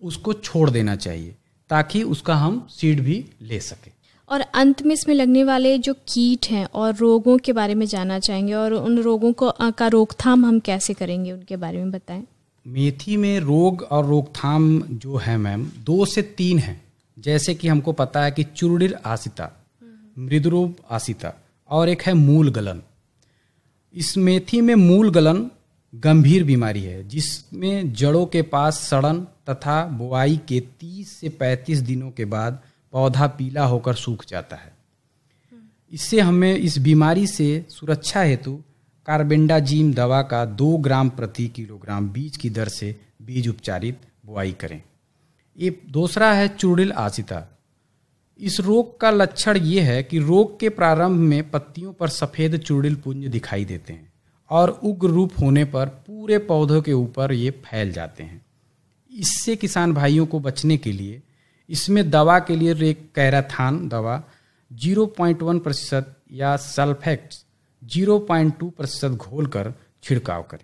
उसको छोड़ देना चाहिए ताकि उसका हम सीड भी ले सकें। और अंत में इसमें लगने वाले जो कीट हैं और रोगों के बारे में जानना चाहेंगे, और उन रोगों का रोकथाम हम कैसे करेंगे उनके बारे में बताएं। मेथी में रोग और रोकथाम जो है मैम 2 से 3 हैं। जैसे कि हमको पता है कि चूर्णिल आसिता, मृदुरोग आसिता और एक है मूल गलन। इस मेथी में मूल गलन गंभीर बीमारी है जिसमें जड़ों के पास सड़न तथा बुआई के 30 से 35 दिनों के बाद पौधा पीला होकर सूख जाता है। इससे हमें इस बीमारी से सुरक्षा हेतु कार्बेंडाजिम दवा का 2 ग्राम प्रति किलोग्राम बीज की दर से बीज उपचारित बुआई करें। ये दूसरा है चूर्णिल आसिता। इस रोग का लक्षण ये है कि रोग के प्रारंभ में पत्तियों पर सफ़ेद चूर्णिल पुंज दिखाई देते हैं और उग्र रूप होने पर पूरे पौधों के ऊपर ये फैल जाते हैं। इससे किसान भाइयों को बचने के लिए इसमें दवा के लिए कैराथान दवा 0.1% या सल्फेक्स 0.2% घोलकर छिड़काव करें।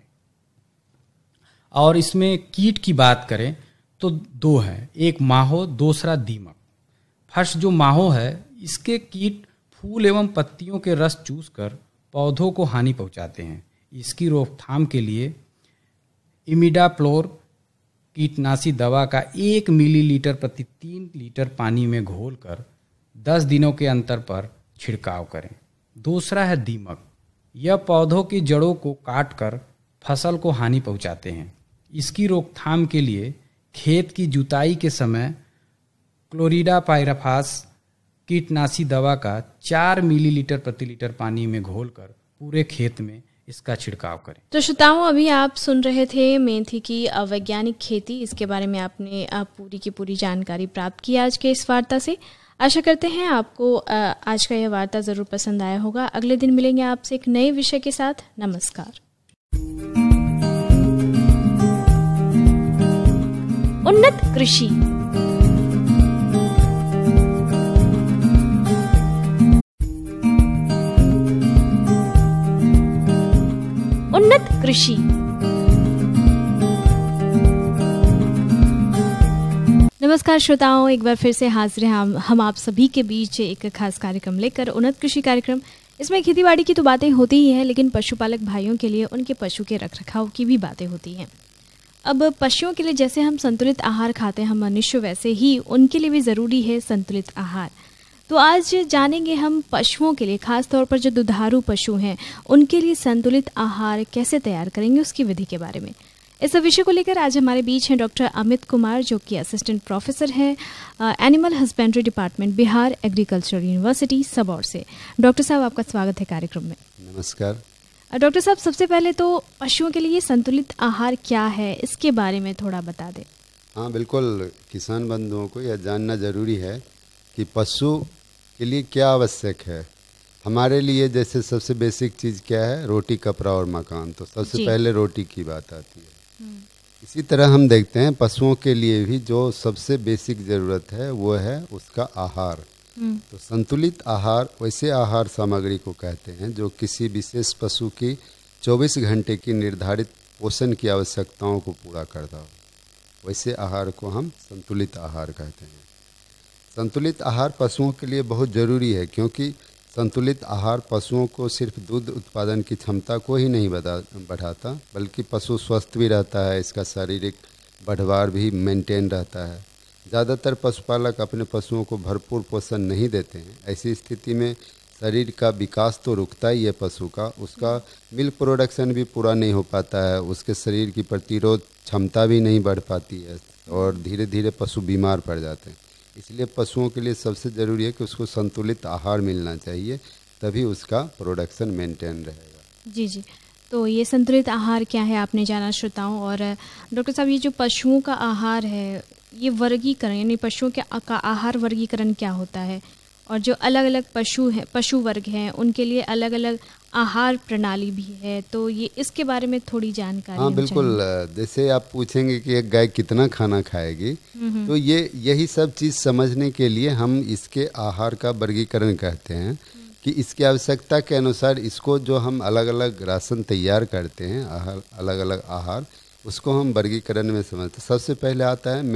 और इसमें कीट की बात करें तो 2 हैं, एक माहो, दूसरा दीमक। फर्स्ट जो माहो है, इसके कीट फूल एवं पत्तियों के रस चूसकर पौधों को हानि पहुंचाते हैं। इसकी रोकथाम के लिए इमिडाक्लोर कीटनाशी दवा का 1 मिलीलीटर प्रति 3 लीटर पानी में घोलकर 10 दिनों के अंतर पर छिड़काव करें। दूसरा है दीमक। यह पौधों की जड़ों को काटकर फसल को हानि पहुंचाते हैं। इसकी रोकथाम के लिए खेत की जुताई के समय क्लोरिडापाइराफास कीटनाशी दवा का 4 मिलीलीटर प्रति लीटर पानी में घोलकर पूरे खेत में इसका छिड़काव करें। तो श्रोताओं, अभी आप सुन रहे थे मेथी की वैज्ञानिक खेती। इसके बारे में आपने पूरी की पूरी जानकारी प्राप्त की आज के इस वार्ता से। आशा करते हैं आपको आज का यह वार्ता जरूर पसंद आया होगा। अगले दिन मिलेंगे आपसे एक नए विषय के साथ। नमस्कार। उन्नत कृषि। उन्नत कृषि। नमस्कार श्रोताओं, एक बार फिर से हाजिर हैं हम आप सभी के बीच एक खास कार्यक्रम लेकर, उन्नत कृषि कार्यक्रम। इसमें खेतीबाड़ी की तो बातें होती ही हैं, लेकिन पशुपालक भाइयों के लिए उनके पशु के रखरखाव की भी बातें होती हैं। अब पशुओं के लिए जैसे हम संतुलित आहार खाते हैं हम मनुष्य, वैसे ही उनके लिए भी ज़रूरी है संतुलित आहार। तो आज जानेंगे हम पशुओं के लिए, खास तौर पर जो दुधारू पशु हैं उनके लिए संतुलित आहार कैसे तैयार करेंगे, उसकी विधि के बारे में। इस विषय को लेकर आज हमारे बीच हैं डॉक्टर अमित कुमार, जो कि असिस्टेंट प्रोफेसर हैं animal husbandry department, Bihar agricultural university Sabour से। डॉक्टर साहब, आपका स्वागत है कार्यक्रम में। नमस्कार डॉक्टर साहब, सबसे पहले तो पशुओं के लिए संतुलित आहार क्या है, इसके बारे में थोड़ा बता दें। हाँ बिल्कुल, किसान बंधुओं को यह जानना ज़रूरी है कि पशु के लिए क्या आवश्यक है। हमारे लिए जैसे सबसे बेसिक चीज़ क्या है, रोटी, कपड़ा और मकान। तो सबसे पहले रोटी की बात आती है। इसी तरह हम देखते हैं पशुओं के लिए भी जो सबसे बेसिक ज़रूरत है वो है उसका आहार। तो संतुलित आहार वैसे आहार सामग्री को कहते हैं जो किसी विशेष पशु की 24 घंटे की निर्धारित पोषण की आवश्यकताओं को पूरा करता हो, वैसे आहार को हम संतुलित आहार कहते हैं। संतुलित आहार पशुओं के लिए बहुत ज़रूरी है, क्योंकि संतुलित आहार पशुओं को सिर्फ दूध उत्पादन की क्षमता को ही नहीं बढ़ाता, बल्कि पशु स्वस्थ भी रहता है, इसका शारीरिक बढ़वार भी मेंटेन रहता है। ज़्यादातर पशुपालक अपने पशुओं को भरपूर पोषण नहीं देते हैं। ऐसी स्थिति में शरीर का विकास तो रुकता ही है पशु का, उसका मिल्क प्रोडक्शन भी पूरा नहीं हो पाता है, उसके शरीर की प्रतिरोध क्षमता भी नहीं बढ़ पाती है और धीरे धीरे पशु बीमार पड़ जाते हैं। इसलिए पशुओं के लिए सबसे ज़रूरी है कि उसको संतुलित आहार मिलना चाहिए, तभी उसका प्रोडक्शन मेंटेन रहेगा। जी जी, तो ये संतुलित आहार क्या है आपने जाना श्रोताओं। और डॉक्टर साहब, ये जो पशुओं का आहार है, ये वर्गीकरण यानी पशुओं का आहार वर्गीकरण क्या होता है, और जो अलग अलग पशु वर्ग हैं उनके लिए अलग अलग आहार प्रणाली भी है, तो ये इसके बारे में थोड़ी जानकारी। हाँ बिल्कुल, जैसे आप पूछेंगे कि एक गाय कितना खाना खाएगी, तो यही सब चीज़ समझने के लिए हम इसके आहार का वर्गीकरण कहते हैं कि इसकी आवश्यकता के अनुसार इसको जो हम अलग अलग राशन तैयार करते हैं, अलग अलग आहार, उसको हम वर्गीकरण में समझते हैं। सबसे पहले आता है